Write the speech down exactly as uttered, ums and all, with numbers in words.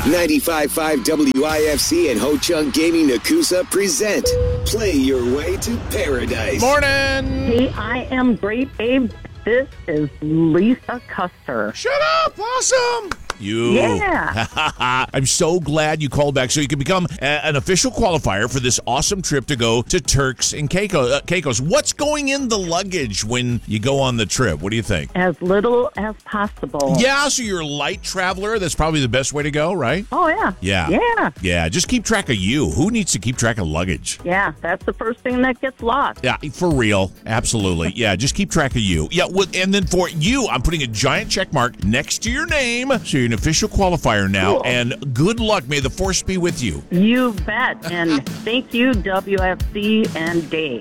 ninety-five point five W I F C and Ho Chunk Gaming Nakusa present Play Your Way to Paradise. Morning! Hey, I am great, Abe. This is Lisa Custer. Shut up! Awesome! You. Yeah. I'm so glad you called back so you can become a, an official qualifier for this awesome trip to go to Turks and Caicos. Uh, Caicos. What's going in the luggage when you go on the trip? What do you think? As little as possible. Yeah, so you're a light traveler. That's probably the best way to go, right? Oh, yeah. Yeah. Yeah. Yeah, just keep track of you. Who needs to keep track of luggage? Yeah, that's the first thing that gets lost. Yeah, for real. Absolutely. Yeah, just keep track of you. Yeah, well, and then for you, I'm putting a giant check mark next to your name, so you're an official qualifier now, cool. And good luck. May the force be with you. You bet. And thank you, W F C and Dave.